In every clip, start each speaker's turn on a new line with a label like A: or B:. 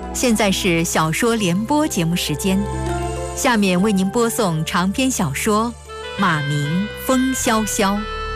A: 现在是小说联播节目时间，下面为您播送长篇小说《马明风萧萧》。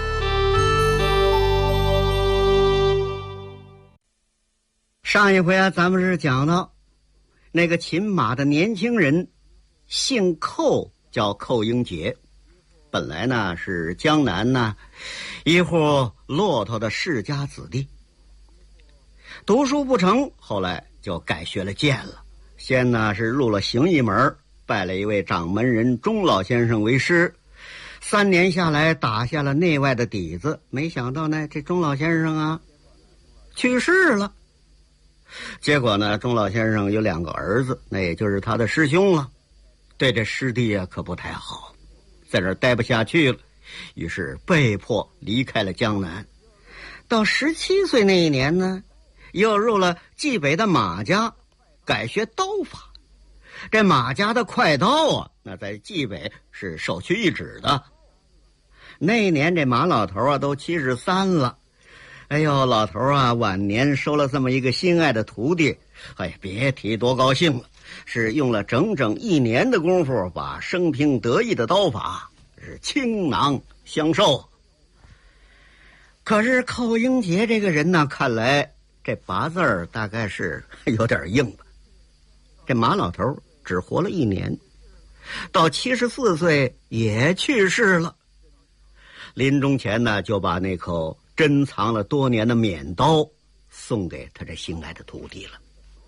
B: 上一回咱们是讲到那个骑马的年轻人姓寇，叫寇英杰，本来呢是江南呢一户骆驼的世家子弟，读书不成，后来就改学了剑了。先呢是入了形意门，拜了一位掌门人钟老先生为师，3年下来打下了内外的底子。没想到呢，这钟老先生啊去世了。结果呢，钟老先生有2个儿子，那也就是他的师兄了，对这师弟啊可不太好，在这儿待不下去了，于是被迫离开了江南。到17岁那一年呢，又入了冀北的马家，改学刀法。这马家的快刀啊，那在冀北是首屈一指的。那一年这马老头啊都73了，哎呦，老头啊晚年收了这么一个心爱的徒弟，哎，别提多高兴了，是用了整整1年的功夫，把生平得意的刀法是倾囊相授。可是寇英杰这个人呢，看来这8字儿大概是有点硬吧。这马老头只活了1年，到74岁也去世了。临终前呢，就把那口珍藏了多年的免刀送给他这心爱的徒弟了。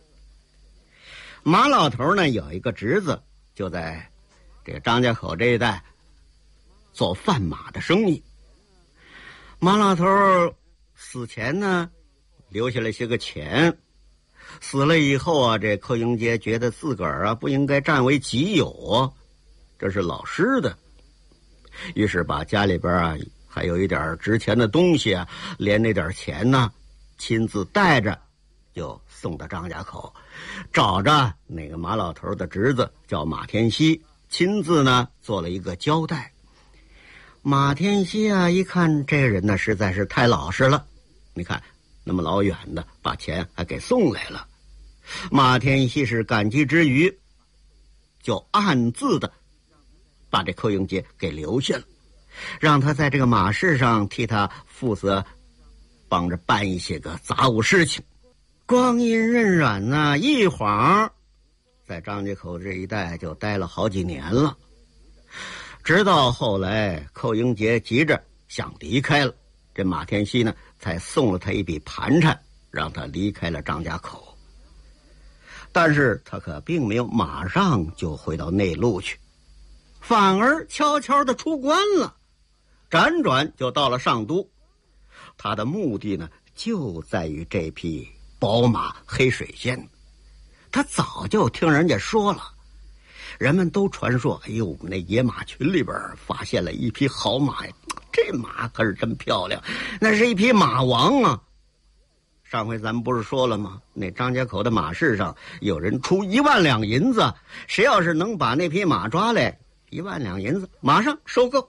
B: 马老头呢有一个侄子，就在这个张家口这一带做贩马的生意。马老头死前呢留下了些个钱，死了以后啊，这寇英杰觉得自个儿啊不应该占为己有啊，这是老师的，于是把家里边啊还有一点值钱的东西啊，连那点钱呢亲自带着就送到张家口，找着那个马老头的侄子叫马天锡，亲自呢做了一个交代。马天锡啊一看这人呢实在是太老实了，你看那么老远的把钱还给送来了。马天锡是感激之余，就暗自的把这寇英杰给留下了，让他在这个马市上替他负责帮着办一些个杂物事情。光阴荏苒呢，一晃在张家口这一带就待了好几年了。直到后来寇英杰急着想离开了，这马天锡呢才送了他一笔盘缠，让他离开了张家口。但是他可并没有马上就回到内陆去，反而悄悄地出关了，辗转就到了上都。他的目的呢就在于这匹宝马黑水仙。他早就听人家说了，人们都传说，哎呦，那野马群里边发现了一匹好马呀，这马可是真漂亮，那是一匹马王啊。上回咱们不是说了吗，那张家口的马市上有人出1万两银子，谁要是能把那匹马抓来，1万两银子马上收购。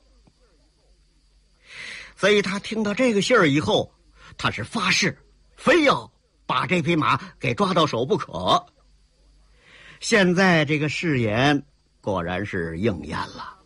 B: 所以他听到这个信儿以后，他是发誓非要把这匹马给抓到手不可。现在这个誓言果然是应验了。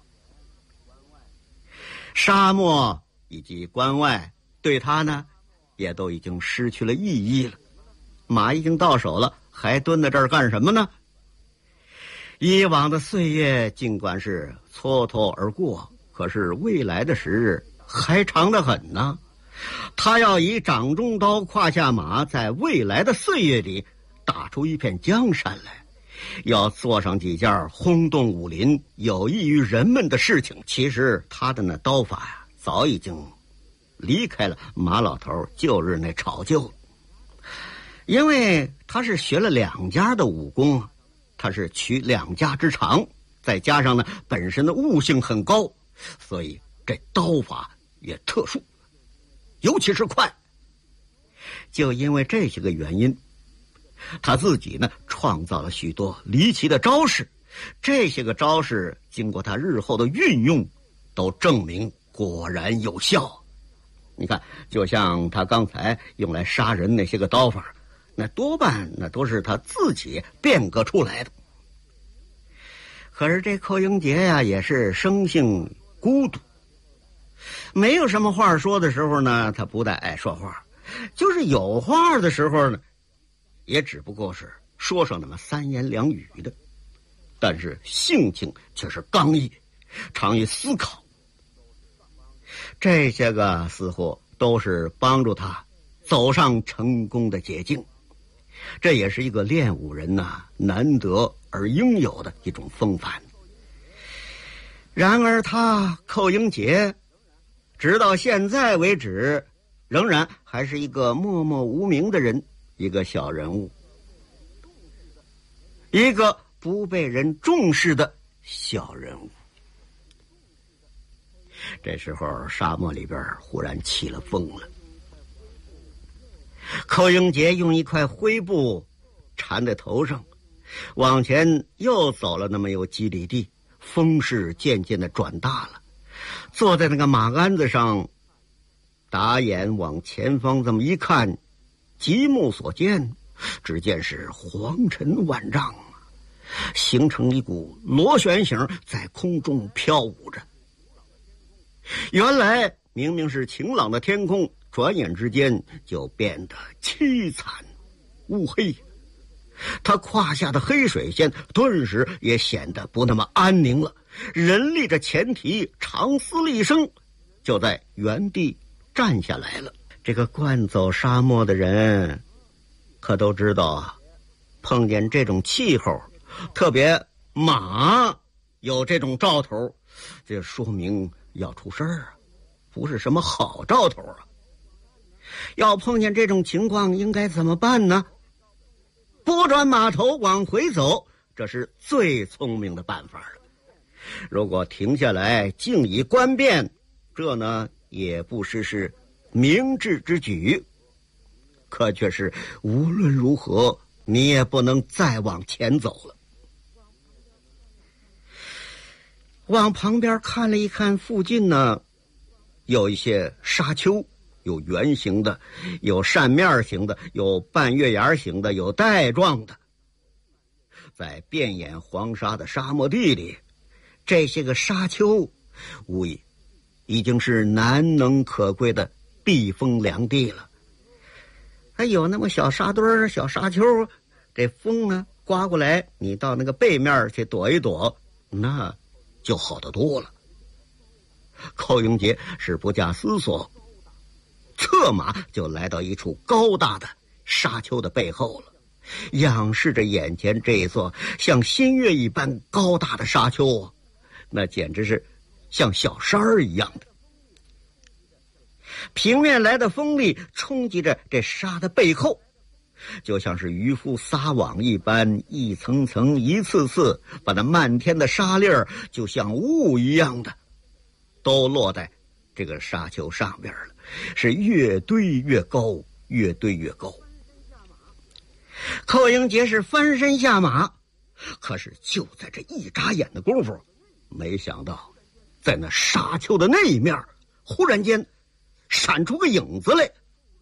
B: 沙漠以及关外对他呢也都已经失去了意义了，马已经到手了，还蹲在这儿干什么呢？以往的岁月尽管是蹉跎而过，可是未来的时日还长得很呢。他要以掌中刀胯下马，在未来的岁月里打出一片江山来，要做上几件轰动武林有益于人们的事情。其实他的那刀法呀早已经离开了马老头旧日那草旧，因为他是学了2家的武功，他是取2家之长，再加上呢本身的悟性很高，所以这刀法也特殊，尤其是快。就因为这些个原因，他自己呢创造了许多离奇的招式，这些个招式经过他日后的运用，都证明果然有效。你看，就像他刚才用来杀人那些个刀法， 那多半那都是他自己变革出来的。可是这寇英杰呀，也是生性孤独，没有什么话说的时候呢，他不太爱说话，就是有话的时候呢，也只不过是说上那么三言两语的，但是性情却是刚毅，常于思考。这些个似乎都是帮助他走上成功的捷径，这也是一个练武人难得而应有的一种风范。然而他寇英杰直到现在为止仍然还是一个默默无名的人，一个小人物，一个不被人重视的小人物。这时候沙漠里边忽然起了风了，寇英杰用一块灰布缠在头上，往前又走了那么有几里地，风势渐渐的转大了，坐在那个马鞍子上，打眼往前方这么一看，极目所见，只见是黄尘万丈，形成一股螺旋形在空中飘舞着。原来明明是晴朗的天空，转眼之间就变得凄惨乌黑，他胯下的黑水线顿时也显得不那么安宁了，人立着前蹄，长嘶了一声，就在原地站下来了。这个惯走沙漠的人可都知道啊，碰见这种气候，特别马有这种兆头，这说明要出事儿啊，不是什么好兆头啊。要碰见这种情况应该怎么办呢？拨转马头往回走，这是最聪明的办法了。如果停下来静以观变，这呢也不失是明智之举，可却是无论如何你也不能再往前走了。往旁边看了一看，附近呢有一些沙丘，有圆形的，有扇面形的，有半月牙形的，有带状的。在遍眼黄沙的沙漠地里，这些个沙丘无疑已经是难能可贵的避风良地了。还有那么小沙堆儿、小沙丘，这风呢刮过来，你到那个背面去躲一躲，那就好得多了。寇英杰是不假思索，策马就来到一处高大的沙丘的背后了，仰视着眼前这一座像新月一般高大的沙丘啊，那简直是像小山儿一样的。平面来的风力冲击着这沙的背后，就像是渔夫撒网一般，一层层一次次把那漫天的沙粒儿就像雾一样的都落在这个沙丘上边了，是越堆越高，越堆越高。寇英杰是翻身下马，可是就在这一眨眼的功夫，没想到在那沙丘的那一面忽然间闪出个影子来。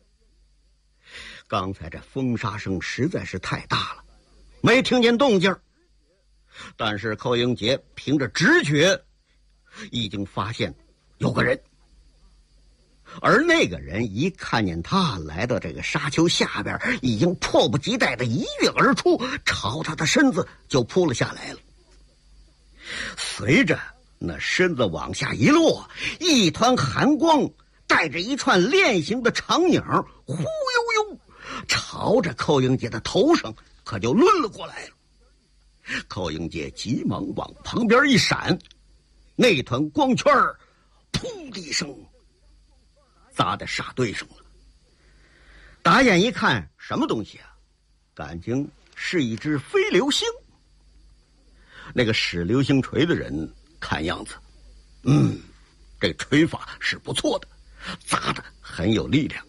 B: 刚才这风沙声实在是太大了，没听见动静，但是寇英杰凭着直觉已经发现有个人，而那个人一看见他来到这个沙丘下边，已经迫不及待的一跃而出，朝他的身子就扑了下来了。随着那身子往下一落，一团寒光带着一串链形的长影忽悠悠朝着寇英杰的头上可就抡了过来了。寇英杰急忙往旁边一闪，那团光圈噗的一声砸在沙堆上了。打眼一看，什么东西啊？感情是一只飞流星。那个使流星锤的人看样子，这锤法是不错的，砸得很有力量。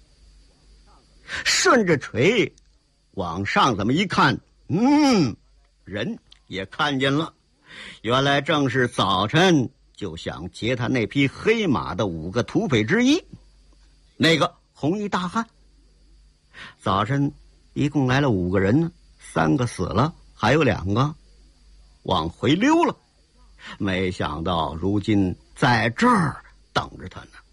B: 顺着锤往上这么一看，人也看见了，原来正是早晨就想劫他那匹黑马的5个土匪之一，那个红衣大汉。早晨一共来了5个人呢，3个死了，还有2个往回溜了。没想到如今在这儿等着他呢。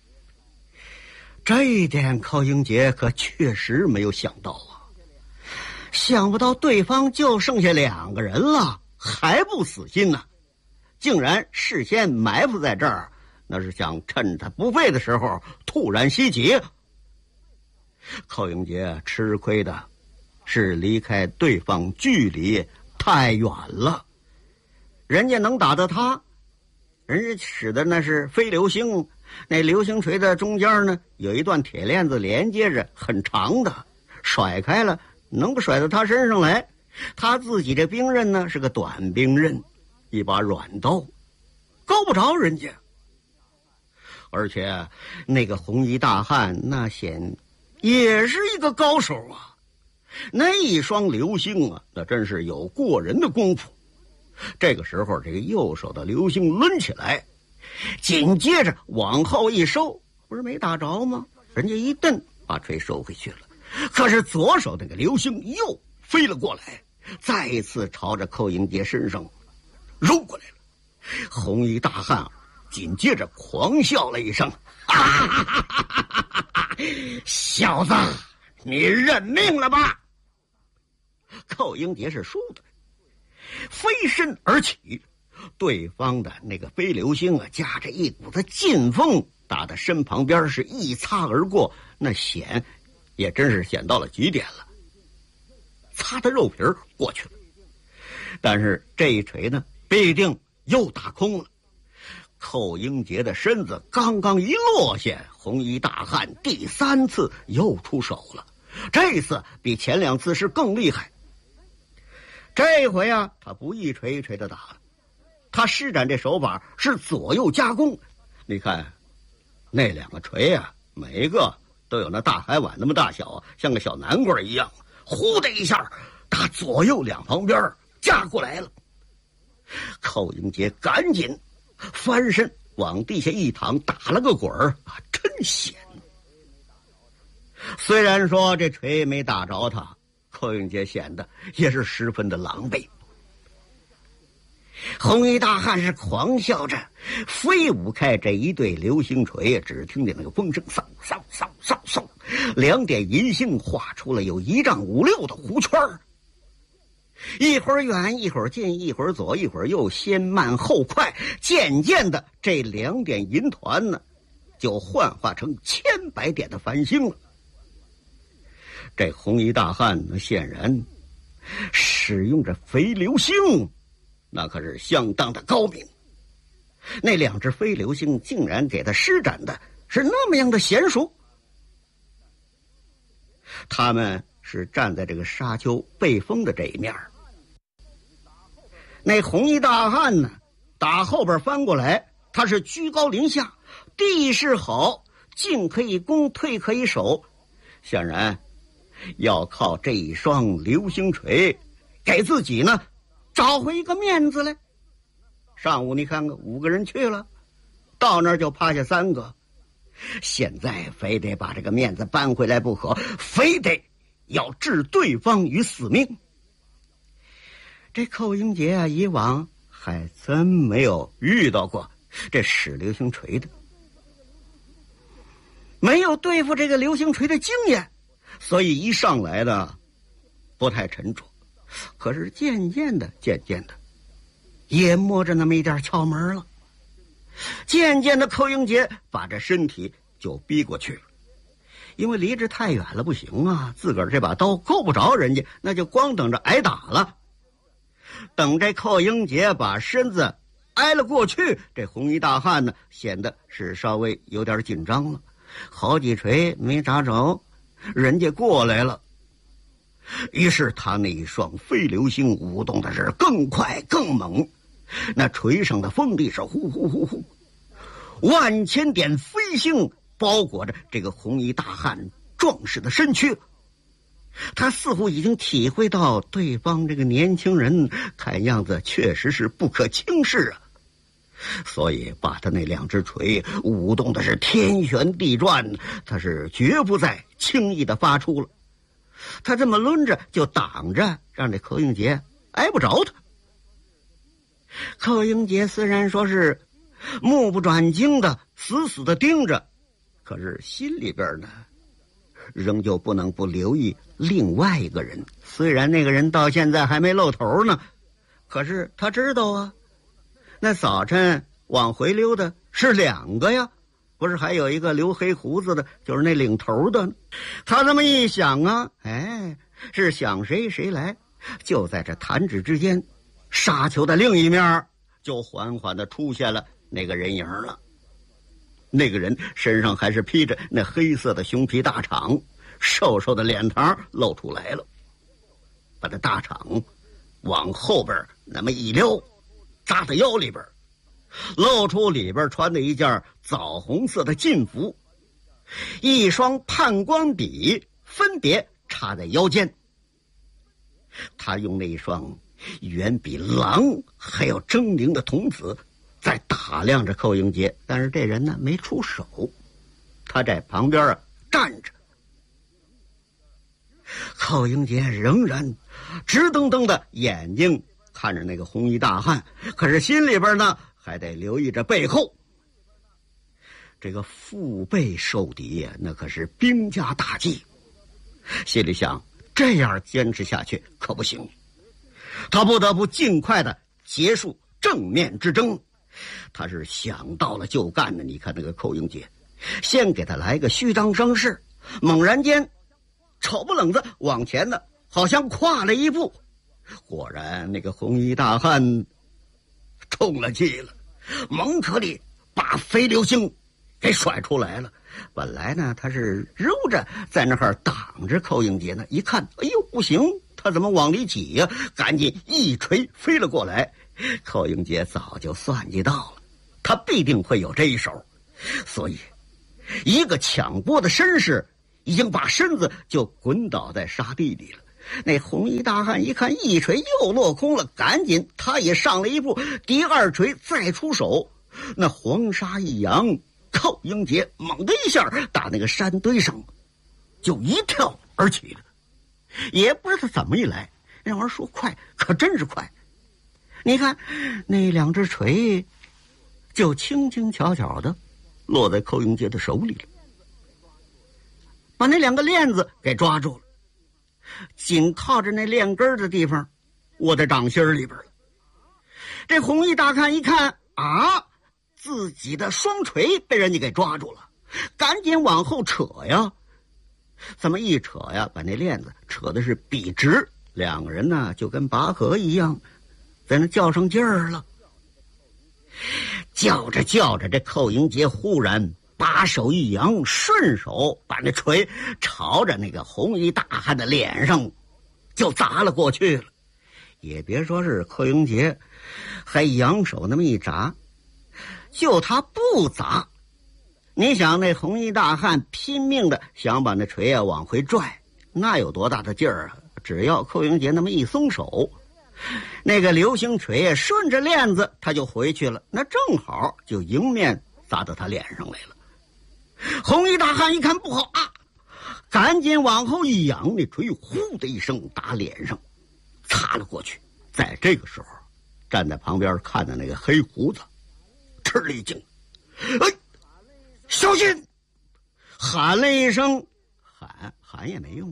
B: 这一点寇英杰可确实没有想到啊，想不到对方就剩下2个人了，还不死心呢，竟然事先埋伏在这儿，那是想趁他不备的时候突然袭击。寇英杰吃亏的是离开对方距离太远了，人家能打到他，人家使的那是飞流星，那流星锤的中间呢有一段铁链子连接着，很长的，甩开了能不甩到他身上来。他自己这兵刃呢是个短兵刃，一把软刀，够不着人家。而且那个红衣大汉那显也是一个高手啊，那一双流星啊，那真是有过人的功夫。这个时候这个右手的流星抡起来，紧接着往后一收，不是没打着吗？人家一蹬把锤收回去了。可是左手那个流星又飞了过来，再一次朝着寇英杰身上揉过来了。红衣大汉紧接着狂笑了一声，哈哈哈哈哈！小子，你认命了吧？寇英杰是输的，飞身而起，对方的那个飞流星啊，夹着一股子劲风，打在身旁边是一擦而过，那险也真是险到了极点了，擦的肉皮过去了。但是这一锤呢，必定又打空了。寇英杰的身子刚刚一落下，红衣大汉第3次又出手了，这次比前2次是更厉害。这回啊，他不一锤一锤的打了，他施展这手法是左右夹攻。你看那2个锤啊，每一个都有那大海碗那么大小，像个小南瓜一样，呼的一下打左右2旁边夹过来了。寇英杰赶紧翻身往地下一躺，打了个滚儿啊，真险。虽然说这锤没打着他，寇英杰显得也是十分的狼狈。红衣大汉是狂笑着飞舞开这一对流星锤，只听见那个风声嗖嗖嗖嗖嗖，2点银星画出了有1丈5、6的弧圈，一会儿远一会儿近，一会儿左一会儿右，先慢后快，渐渐的这2点银团呢就幻化成千百点的繁星了。这红衣大汉呢显然使用着飞流星，那可是相当的高明。那2只飞流星竟然给他施展的是那么样的娴熟。他们是站在这个沙丘背风的这一面，那红衣大汉呢打后边翻过来，他是居高临下，地势好，进可以攻，退可以守，显然要靠这一双流星锤给自己呢找回一个面子来。上午你看看5个人去了，到那儿就趴下3个，现在非得把这个面子搬回来不可，非得要置对方于死命。这寇英杰啊，以往还真没有遇到过这使流星锤的，没有对付这个流星锤的经验，所以一上来呢不太沉着。可是渐渐的也摸着那么一点窍门了。渐渐的寇英杰把这身体就逼过去了，因为离着太远了不行啊，自个儿这把刀够不着人家，那就光等着挨打了。等这寇英杰把身子挨了过去，这红衣大汉呢显得是稍微有点紧张了，好几锤没打着，人家过来了。于是他那一双飞流星舞动的是更快更猛，那锤上的锋利是呼呼呼呼，万千点飞星包裹着这个红衣大汉壮实的身躯。他似乎已经体会到对方这个年轻人看样子确实是不可轻视啊，所以把他那2只锤舞动的是天旋地转，他是绝不再轻易的发出了。 他这么抡着就挡着，让这寇英杰挨不着他。寇英杰虽然说是目不转睛的死死的盯着，可是心里边呢仍旧不能不留意另外一个人。虽然那个人到现在还没露头呢，可是他知道啊，那早晨往回溜的是2个呀，不是还有一个留黑胡子的，就是那领头的呢。他这么一想啊，是想谁谁来。就在这弹指之间，沙丘的另一面就缓缓地出现了那个人影了。那个人身上还是披着那黑色的熊皮大氅，瘦瘦的脸膛露出来了，把那大氅往后边那么一撩，扎在腰里边，露出里边穿的一件枣红色的劲服，一双判官笔分别插在腰间。他用那一双远比狼还要狰狞的瞳子在打量着寇英杰，但是这人呢没出手，他在旁边站着。寇英杰仍然直瞪瞪的眼睛看着那个红衣大汉，可是心里边呢还得留意着背后。这个腹背受敌呀，那可是兵家大忌。心里想，这样坚持下去可不行，他不得不尽快的结束正面之争。他是想到了就干的。你看那个寇英杰，先给他来个虚张声势，猛然间丑不冷子往前呢好像跨了一步，果然那个红衣大汉冲了气了，猛可里把飞流星给甩出来了。本来呢他是揉着在那儿挡着寇英杰呢，一看哎呦不行，他怎么往里挤呀，赶紧一锤飞了过来。寇英杰早就算计到了，他必定会有这一手，所以一个抢拨的身势已经把身子就滚倒在沙地里了。那红衣大汉一看一锤又落空了，赶紧他也上了一步，第2锤再出手，那黄沙一扬，寇英杰猛的一下打那个山堆上就一跳而起了。也不知道怎么一来，那玩意儿说快可真是快。你看那2只锤就轻轻巧巧的落在寇英杰的手里了，把那2个链子给抓住了，紧靠着那链根的地方握在掌心里边了。这红衣大汉一看啊，自己的双锤被人家给抓住了，赶紧往后扯呀。这么一扯呀，把那链子扯的是笔直，2个人呢就跟拔河一样在那较上劲儿了。叫着叫着，这寇英杰忽然把手一扬，顺手把那锤朝着那个红衣大汉的脸上就砸了过去了。也别说是寇英杰还扬手那么一砸，就他不砸，你想那红衣大汉拼命的想把那锤啊往回拽，那有多大的劲儿啊？只要寇英杰那么一松手，那个流星锤顺着链子他就回去了，那正好就迎面砸到他脸上来了。红衣大汉一看不好啊，赶紧往后一仰，那锤呼的一声打脸上擦了过去。在这个时候，站在旁边看的那个黑胡子吃了一惊，哎，小心！喊了一声，喊也没用，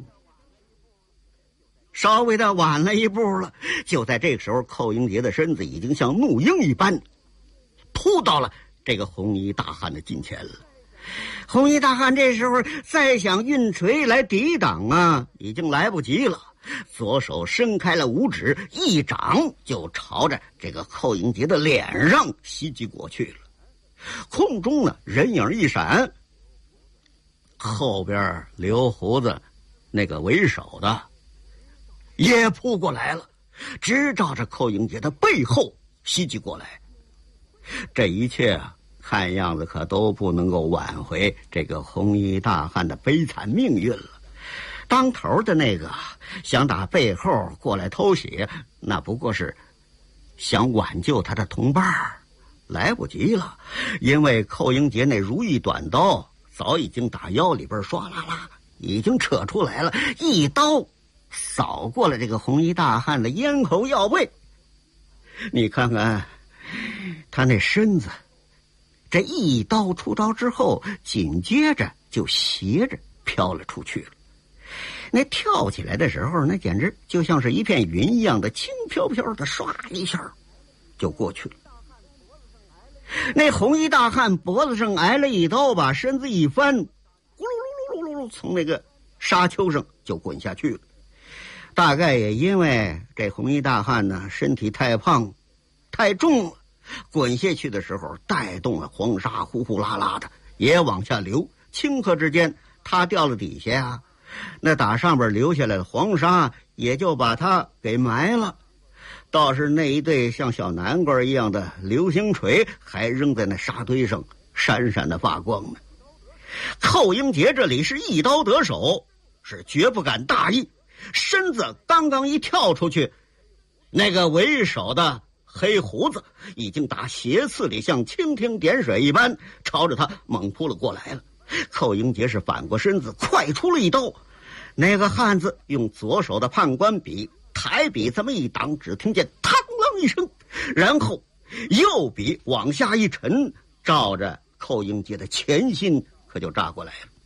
B: 稍微的晚了一步了。就在这个时候，寇英杰的身子已经像怒鹰一般扑到了这个红衣大汉的近前了。红衣大汉这时候再想运锤来抵挡啊，已经来不及了。左手伸开了五指，一掌就朝着这个寇英杰的脸上袭击过去了。空中呢人影一闪，后边留胡子那个为首的也扑过来了，直照着寇英杰的背后袭击过来。这一切啊，看样子可都不能够挽回这个红衣大汉的悲惨命运了。当头的那个想打背后过来偷血，那不过是想挽救他的同伴，来不及了，因为寇英杰那如意短刀早已经打腰里边唰啦啦已经扯出来了，一刀扫过了这个红衣大汉的咽喉要背。你看看他那身子，这一刀出招之后，紧接着就斜着飘了出去了。那跳起来的时候，那简直就像是一片云一样的轻飘飘的，唰一下就过去了。那红衣大汉脖子上挨了一刀，把身子一翻，咕噜噜噜噜噜，从那个沙丘上就滚下去了。大概也因为这红衣大汉呢身体太胖太重了，滚下去的时候带动了黄沙呼呼啦啦的也往下流，顷刻之间他掉了底下啊，那打上边流下来的黄沙也就把他给埋了。倒是那一对像小南瓜一样的流星锤还扔在那沙堆上，闪闪的发光呢。寇英杰这里是一刀得手，是绝不敢大意，身子刚刚一跳出去，那个为首的黑胡子已经打斜刺里像蜻蜓点水一般朝着他猛扑了过来了。寇英杰是反过身子快出了一刀，那个汉子用左手的判官笔抬笔这么一挡，只听见嘡啷一声，然后右笔往下一沉，照着寇英杰的前心可就扎过来了。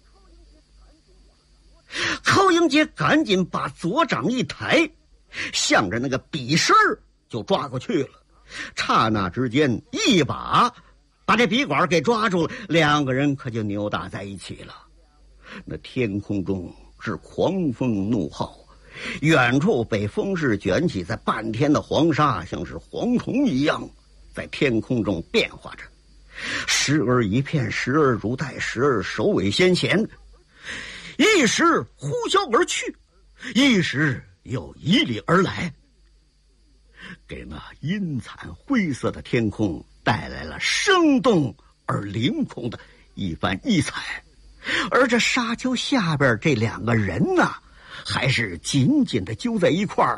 B: 寇英杰赶紧把左掌一抬，向着那个笔身就抓过去了。刹那之间，一把把这笔管给抓住了，两个人可就扭打在一起了。那天空中是狂风怒号，远处被风势卷起，在半天的黄沙像是蝗虫一样在天空中变化着，时而一片，时而如带，时而首尾先衔，一时呼啸而去，一时又迤逦而来，给那阴惨灰色的天空带来了生动而凌空的一番异彩。而这沙丘下边这两个人呢，还是紧紧地揪在一块儿，